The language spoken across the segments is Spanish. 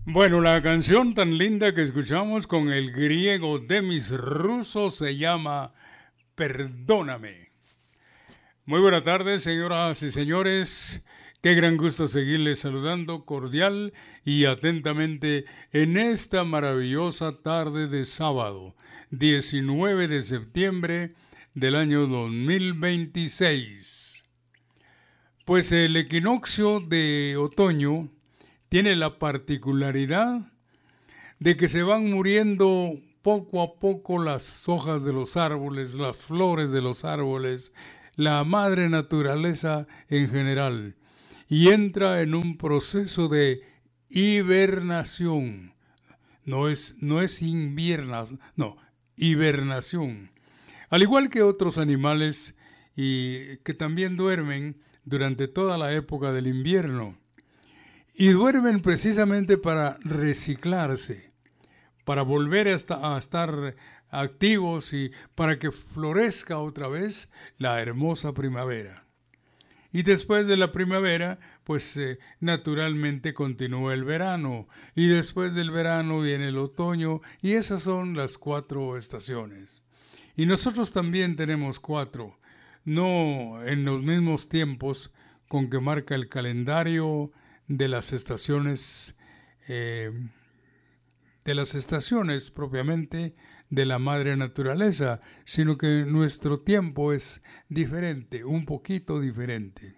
Bueno, la canción tan linda que escuchamos con el griego Demis Russo se llama Perdóname. Muy buena tarde, señoras y señores. Qué gran gusto seguirles saludando cordial y atentamente en esta maravillosa tarde de sábado, 19 de septiembre del año 2026. Pues el equinoccio de otoño tiene la particularidad de que se van muriendo poco a poco las hojas de los árboles, las flores de los árboles, la madre naturaleza en general, y entra en un proceso de hibernación. No es inviernas, no, hibernación. Al igual que otros animales y que también duermen durante toda la época del invierno. Y duermen precisamente para reciclarse, para volver a estar activos y para que florezca otra vez la hermosa primavera. Y después de la primavera, pues naturalmente continúa el verano. Y después del verano viene el otoño. Y esas son las 4 estaciones. Y nosotros también tenemos 4. No en los mismos tiempos con que marca el calendario de las estaciones propiamente de la madre naturaleza, sino que nuestro tiempo es diferente, un poquito diferente.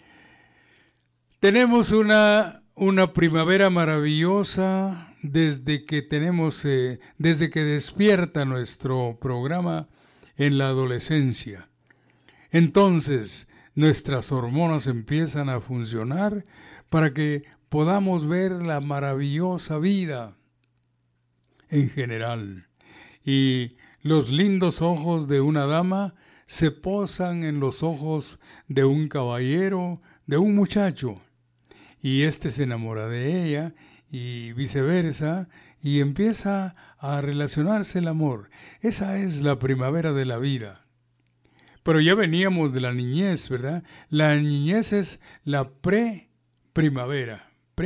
Tenemos una primavera maravillosa desde que desde que despierta nuestro programa en la adolescencia. Entonces, nuestras hormonas empiezan a funcionar para que podamos ver la maravillosa vida en general. Y los lindos ojos de una dama se posan en los ojos de un caballero, de un muchacho. Y éste se enamora de ella y viceversa, y empieza a relacionarse el amor. Esa es la primavera de la vida. Pero ya veníamos de la niñez, ¿verdad? La niñez es la pre-primavera.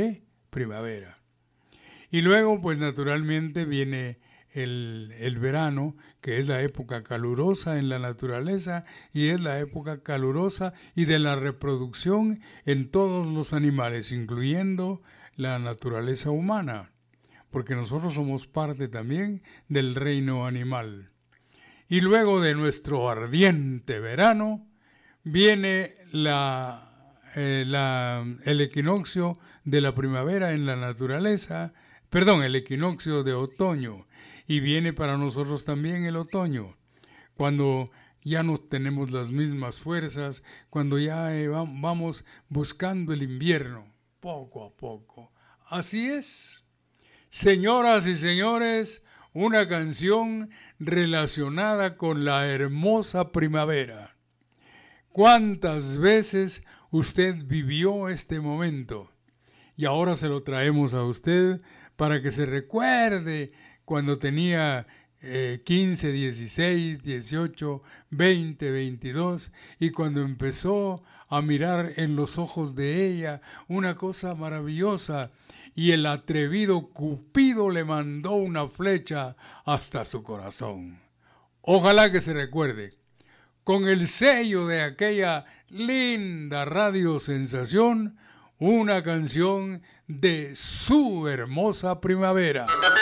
Y luego, pues naturalmente viene el verano, que es la época calurosa en la naturaleza y es la época calurosa y de la reproducción en todos los animales, incluyendo la naturaleza humana, porque nosotros somos parte también del reino animal. Y luego de nuestro ardiente verano viene el equinoccio de la primavera en la naturaleza, el equinoccio de otoño, y viene para nosotros también el otoño, cuando ya no tenemos las mismas fuerzas, cuando ya vamos buscando el invierno, poco a poco. Así es. Señoras y señores, una canción relacionada con la hermosa primavera. ¿Cuántas veces usted vivió este momento? Y ahora se lo traemos a usted para que se recuerde cuando tenía 15, 16, 18, 20, 22 y cuando empezó a mirar en los ojos de ella una cosa maravillosa y el atrevido Cupido le mandó una flecha hasta su corazón. Ojalá que se recuerde, con el sello de aquella linda radio sensación, una canción de su hermosa primavera.